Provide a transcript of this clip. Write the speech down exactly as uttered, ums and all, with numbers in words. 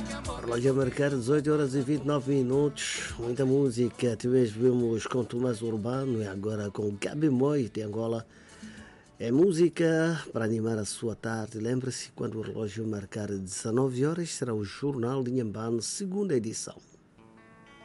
Relógio a marcar dezoito horas e vinte e nove minutos. Muita música. Tivemos com Tomás Urbano e agora com Gabi Moi de Angola. É música para animar a sua tarde. Lembre-se, quando o relógio marcar dezenove horas, será o Jornal de Inhambane, segunda edição.